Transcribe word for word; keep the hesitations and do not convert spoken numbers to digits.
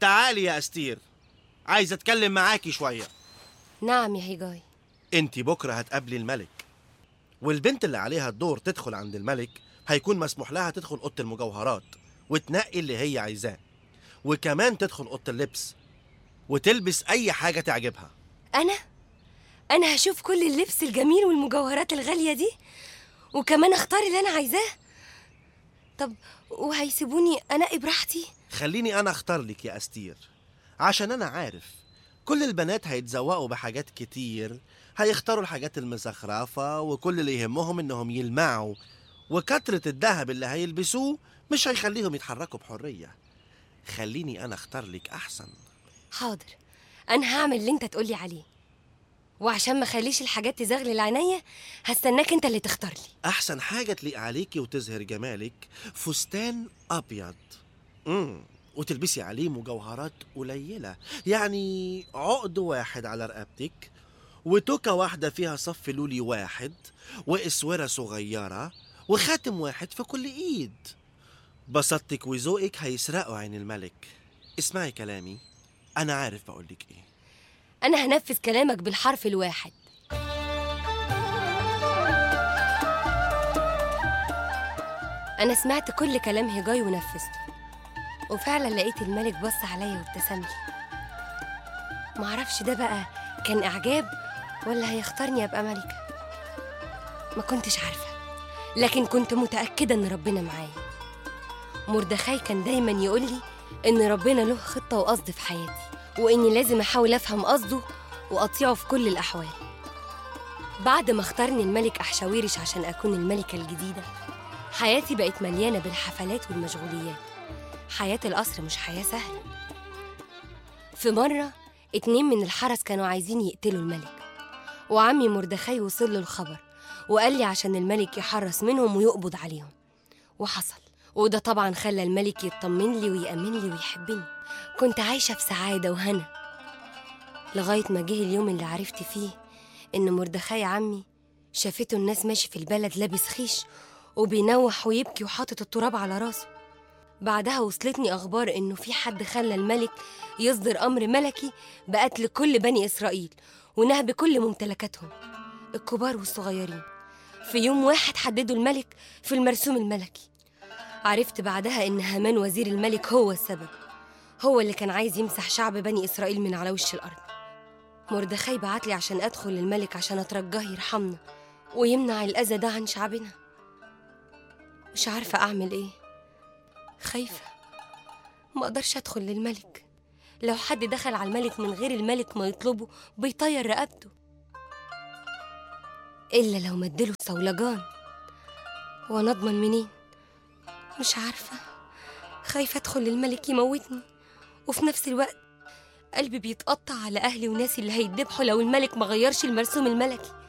تعالي يا أستير، عايز أتكلم معاكي شوية. نعم يا هيجاي. انتي بكرة هتقابلي الملك، والبنت اللي عليها الدور تدخل عند الملك هيكون مسموح لها تدخل أوضة المجوهرات وتنقي اللي هي عايزاه، وكمان تدخل أوضة اللبس وتلبس أي حاجة تعجبها. أنا؟ أنا هشوف كل اللبس الجميل والمجوهرات الغالية دي وكمان أختار اللي أنا عايزاه؟ طب وهيسيبوني أنقي براحتي؟ خليني أنا أختار لك يا أستير، عشان أنا عارف كل البنات هيتزوقوا بحاجات كتير، هيختاروا الحاجات المزخرفة، وكل اللي يهمهم إنهم يلمعوا، وكترة الذهب اللي هيلبسوه مش هيخليهم يتحركوا بحرية. خليني أنا أختار لك أحسن. حاضر، أنا هعمل اللي أنت تقولي عليه، وعشان ما خليش الحاجات تزغلل عينيا هستناك أنت اللي تختار لي أحسن حاجة تليق عليكي وتظهر جمالك فستان أبيض، امم وتلبسي عليه مجوهرات قليلة، يعني عقد واحد على رقبتك، وتوكة واحدة فيها صف لولي واحد، وإسورة صغيرة، وخاتم واحد في كل إيد. بسطتك وذوقك هيسرقوا عين الملك. اسمعي كلامي، أنا عارف بقولك إيه. أنا هنفذ كلامك بالحرف الواحد. أنا سمعت كل كلام هيجاي ونفذته، وفعلا لقيت الملك بص عليا وابتسم لي. معرفش ده بقى كان إعجاب ولا هيختارني أبقى ملكة، ما كنتش عارفة، لكن كنت متأكدة إن ربنا معايا. مردخاي كان دايما يقولي إن ربنا له خطة وقصد في حياتي، وإني لازم أحاول أفهم قصده وأطيعه في كل الأحوال. بعد ما اختارني الملك أحشاويرش عشان أكون الملكة الجديدة، حياتي بقت مليانة بالحفلات والمشغوليات. حياة القصر مش حياة سهلة. في مرة اتنين من الحرس كانوا عايزين يقتلوا الملك، وعمي مردخاي وصل له الخبر وقال لي عشان الملك يحرس منهم ويقبض عليهم، وحصل. وده طبعا خلى الملك يطمن لي ويأمن لي ويحبني. كنت عايشة في سعادة وهنا لغاية ما جه اليوم اللي عرفت فيه إن مردخاي عمي شافته الناس ماشي في البلد لابس خيش وبينوح ويبكي وحاطط التراب على راسه. بعدها وصلتني أخبار إنه في حد خلى الملك يصدر أمر ملكي بقتل كل بني إسرائيل ونهب كل ممتلكاتهم الكبار والصغيرين. في يوم واحد حددوا الملك في المرسوم الملكي. عرفت بعدها إن هامان وزير الملك هو السبب، هو اللي كان عايز يمسح شعب بني إسرائيل من على وش الأرض. مردخاي بعتلي عشان أدخل للملك عشان أترجاه يرحمنا ويمنع الأذى ده عن شعبنا. مش عارفة أعمل إيه، خايفة، ما أقدرش أدخل للملك. لو حد دخل على الملك من غير الملك ما يطلبه بيطير رقبته، إلا لو مدله صولجان، وأنا أضمن منين؟ مش عارفة، خايفة أدخل للملك يموتني، وفي نفس الوقت قلبي بيتقطع على أهلي وناسي اللي هيتذبحوا لو الملك ما غيرش المرسوم الملكي.